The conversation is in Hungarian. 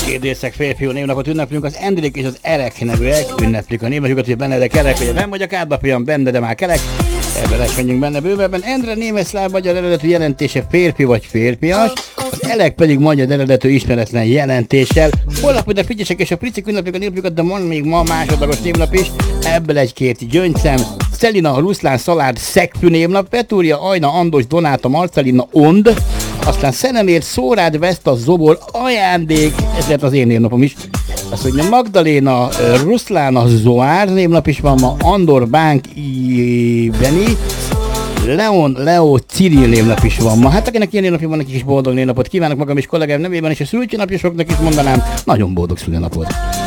Kérdészek férfiú névnapot ünneplünk, az Endrik és az Erek nevűek ünneplik a névnapjukat, hogy benne de kerek, vagy nem vagy a kádnapján benne, de már kerek. Ebben menjünk benne bővebben. Endre német-szláv magyar eredetű jelentése férfi vagy férfias, az Elek pedig magyar eredetű ismeretlen jelentéssel. Holnap ide figyesek és a pricik ünneplik a névnapjukat, de van még ma másodlagos névnap is. Ebből egy-két gyöngyszem. Szelina, Ruszlán, Szalád, Szegfű névnap, Petúria, Ajna, Andos, Donáta, Marcelina, Ond, aztán Szenemér, Szórád, Veszta, Zobor, Ajándék, ezért az én névnapom is. Azt mondja, Magdaléna, Ruszlána, Zoár névnap is van ma, Andor, Bánk, Beni, Leon, Leo, Ciril névnap is van ma. Hát akinek ilyen névnapja van, nekik is boldog névnapot kívánok magam és kollégám nevében, és a szülőnapjasoknak is mondanám, nagyon boldog szülőnapot.